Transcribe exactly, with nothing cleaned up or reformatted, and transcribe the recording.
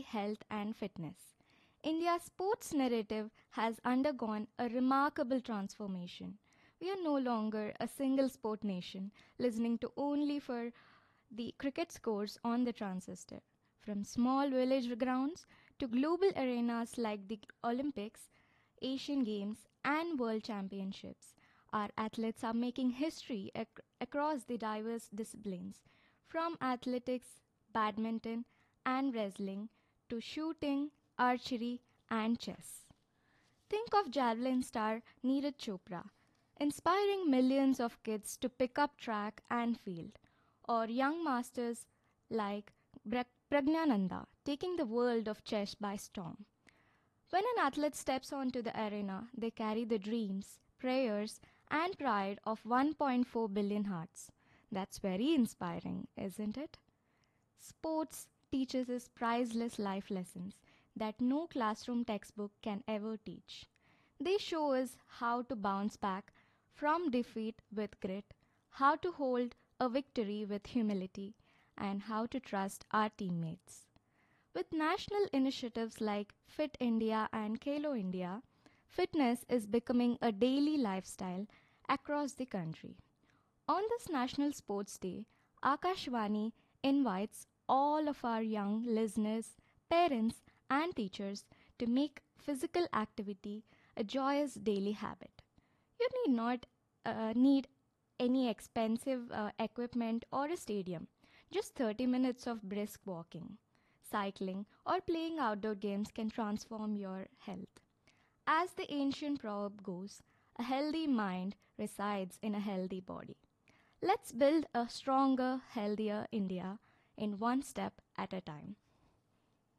health and fitness. India's sports narrative has undergone a remarkable transformation. We are no longer a single sport nation listening to only for the cricket scores on the transistor. From small village grounds to global arenas like the Olympics, Asian Games, and World Championships, our athletes are making history ac- across the diverse disciplines, from athletics, badminton, and wrestling to shooting, archery, and chess. Think of javelin star Neeraj Chopra, inspiring millions of kids to pick up track and field, or young masters like Bra- Pragnananda taking the world of chess by storm. When an athlete steps onto the arena, they carry the dreams, prayers, and pride of one point four billion hearts. That's very inspiring, isn't it? Sports teaches us priceless life lessons that no classroom textbook can ever teach. They show us how to bounce back from defeat with grit, how to hold a victory with humility, and how to trust our teammates. With national initiatives like Fit India and Khelo India, fitness is becoming a daily lifestyle across the country. On this National Sports Day, Akashvani invites all of our young listeners, parents, and teachers to make physical activity a joyous daily habit. You need not uh, need any expensive uh, equipment or a stadium, just thirty minutes of brisk walking. Cycling or playing outdoor games can transform your health. As the ancient proverb goes, a healthy mind resides in a healthy body. Let's build a stronger, healthier India in one step at a time.